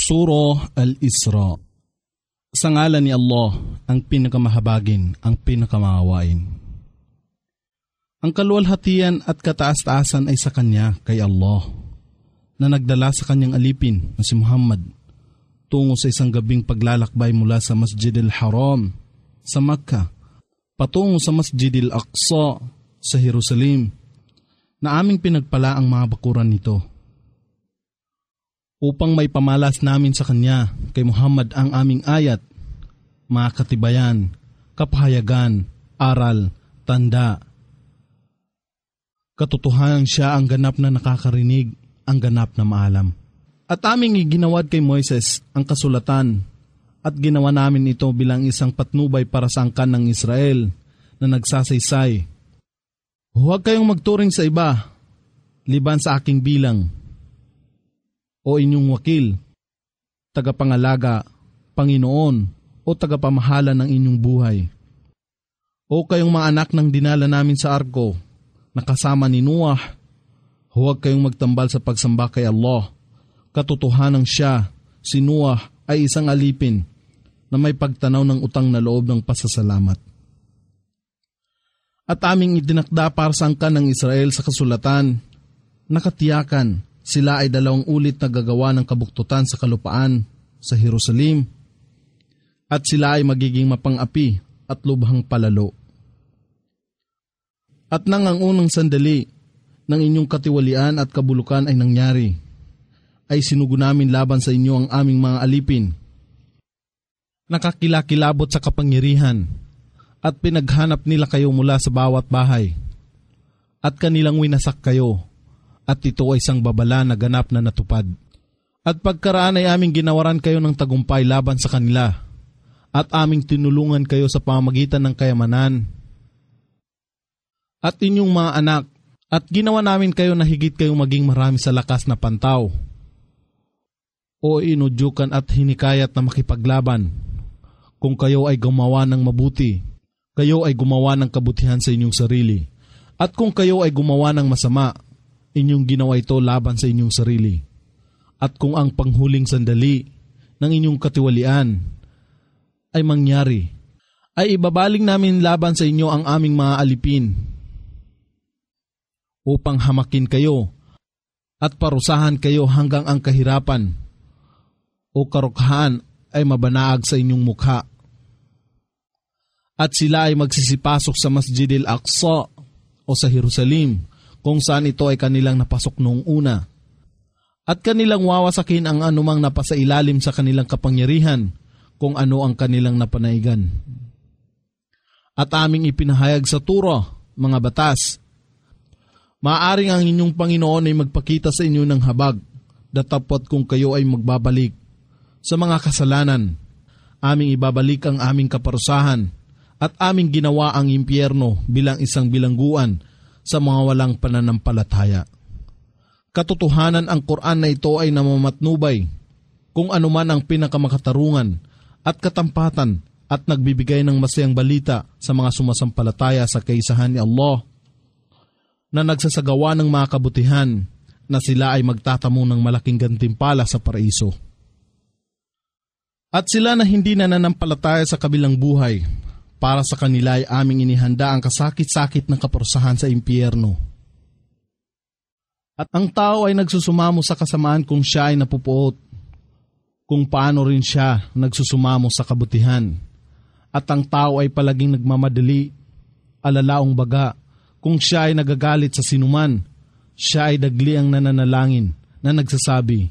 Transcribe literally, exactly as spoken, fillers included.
Surah Al-Isra. Sa ngalan ni Allah, ang pinakamahabagin, ang pinakamaawain. Ang kaluwalhatian at kataas-taasan ay sa Kanya, kay Allah, na nagdala sa Kanyang alipin na si Muhammad tungo sa isang gabing paglalakbay mula sa Masjid al-Haram sa Makkah patungo sa Masjid al-Aqsa sa Jerusalem, na aming pinagpala ang mga bakuran nito, upang may pamalas namin sa Kanya, kay Muhammad, ang aming ayat, mga katibayan, kapahayagan, aral, tanda. Katotohanan siya ang ganap na nakakarinig, ang ganap na maalam. At aming iginawad kay Moises ang kasulatan, at ginawa namin ito bilang isang patnubay para sa angkan ng Israel na nagsasaysay. Huwag kayong magturing sa iba, liban sa aking bilang, o inyong wakil, tagapangalaga, Panginoon, o tagapamahala ng inyong buhay. O kayong mga anak ng dinala namin sa arko, na kasama ni Noah, huwag kayong magtambal sa pagsamba kay Allah. Katotohanan siya, si Noah, ay isang alipin na may pagtanaw ng utang na loob ng pasasalamat. At aming itinakda para sa angkan ng Israel sa kasulatan, nakatiyakan, sila ay dalawang ulit na gagawa ng kabuktutan sa kalupaan sa Jerusalem, at sila ay magiging mapang-api at lubhang palalo. At nang ang unang sandali ng inyong katiwalian at kabulukan ay nangyari, ay sinugo namin laban sa inyo ang aming mga alipin. Nakakilakilabot sa kapangyarihan, at pinaghanap nila kayo mula sa bawat bahay, at kanilang winasak kayo, at ito ay isang babala na ganap na natupad. At pagkaraan ay aming ginawaran kayo ng tagumpay laban sa kanila, at aming tinulungan kayo sa pamamagitan ng kayamanan at inyong mga anak, at ginawa namin kayo na higit kayong maging marami sa lakas na pantaw, o inudyukan at hinikayat na makipaglaban. Kung kayo ay gumawa ng mabuti, kayo ay gumawa ng kabutihan sa inyong sarili, at kung kayo ay gumawa ng masama, inyong ginawa ito laban sa inyong sarili. At kung ang panghuling sandali ng inyong katiwalian ay mangyari, ay ibabaling namin laban sa inyo ang aming mga alipin, upang hamakin kayo at parusahan kayo hanggang ang kahirapan o karukhaan ay mabanaag sa inyong mukha. At sila ay magsisipasok sa Masjid al-Aqsa o sa Jerusalem, kung saan ito ay kanilang napasok noong una. At kanilang wawasakin ang anumang napasailalim sa kanilang kapangyarihan, kung ano ang kanilang napanaigan. At aming ipinahayag sa Torah, mga batas, maaring ang inyong Panginoon ay magpakita sa inyo ng habag, datapot kung kayo ay magbabalik sa mga kasalanan, aming ibabalik ang aming kaparusahan, at aming ginawa ang impyerno bilang isang bilangguan sa mga walang pananampalataya. Katotohanan, ang Quran na ito ay namamatnubay kung anuman ang pinakamakatarungan at katampatan, at nagbibigay ng masayang balita sa mga sumasampalataya sa kaisahan ni Allah, na nagsasagawa ng mga kabutihan, na sila ay magtatamo ng malaking gantimpala sa paraiso. At sila na hindi nananampalataya sa kabilang buhay, para sa kanila ay aming inihanda ang kasakit-sakit ng kaparusahan sa impyerno. At ang tao ay nagsusumamo sa kasamaan kung siya ay napupuot, kung paano rin siya nagsusumamo sa kabutihan. At ang tao ay palaging nagmamadali, alalaong baga, kung siya ay nagagalit sa sinuman, siya ay dagli ang nananalangin na nagsasabi,